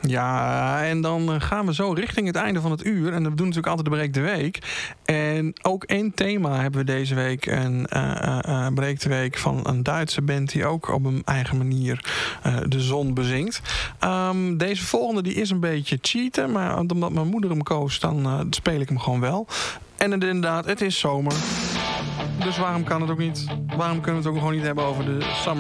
Ja, en dan gaan we zo richting het einde van het uur. En we doen natuurlijk altijd de Breek de Week. En ook één thema hebben we deze week. Een Breek de Week van een Duitse band die ook op een eigen manier de zon bezingt. Deze volgende die is een beetje cheaten. Maar omdat mijn moeder hem koos, dan speel ik hem gewoon wel. En inderdaad, het is zomer. Dus waarom kan het ook niet? Waarom kunnen we het ook gewoon niet hebben over de Summer